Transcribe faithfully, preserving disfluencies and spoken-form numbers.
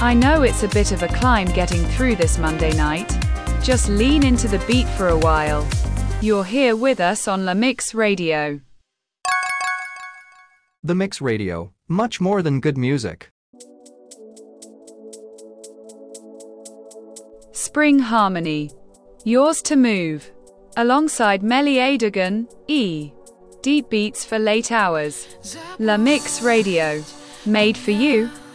I know it's a bit of a climb getting through this Monday night. Just lean into the beat for a while. You're here with us on La Mix Radio. The Mix Radio, much more than good music. Spring Harmony. Yours to Move. Alongside Melly Adegan, E. Deep beats for late hours. La Mix Radio. Made for you.